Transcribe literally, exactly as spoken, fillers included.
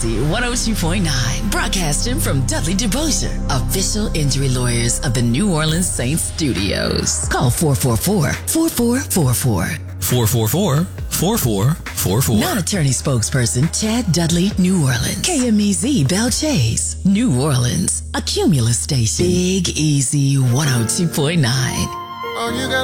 Easy one oh two point nine, broadcasting from Dudley DeBosier, official injury lawyers of the New Orleans Saints studios. Call four four four, four four four four. four four four, four four four four. Non-attorney spokesperson Chad Dudley, New Orleans. K M E Z Bell Chase, New Orleans. A Cumulus station. Big Easy one oh two point nine. Oh, you got